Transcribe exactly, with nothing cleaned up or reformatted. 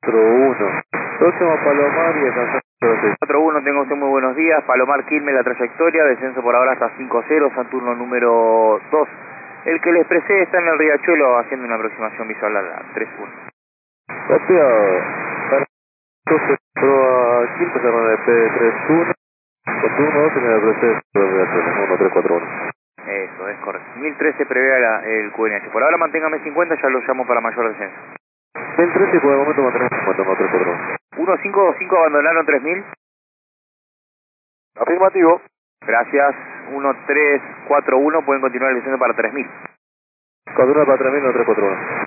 cuatro uno. Próximo Palomar y alcanzamos cuatro uno, tengo usted muy buenos días. Palomar, Quilmes, la trayectoria. Descenso por ahora hasta cinco cero, Saturno número dos. El que le expresé está en el Riachuelo haciendo una aproximación visual a la tres uno. Copiado. Entonces, prueba Quilmes, cerrada de P tres uno. cuatro uno dos en el Riachuelo, uno tres cuatro uno. Eso, es correcto. mil trece prevé la, el Q N H. Por ahora manténgame cincuenta, ya lo llamo para mayor descenso. mil trece y por el momento mantenemos cincuenta, uno tres cuatro uno. uno cinco dos cinco abandonaron tres mil. Afirmativo. Gracias. uno tres cuatro uno, pueden continuar el descenso para tres mil. cuatro uno para tres mil, uno tres cuatro uno.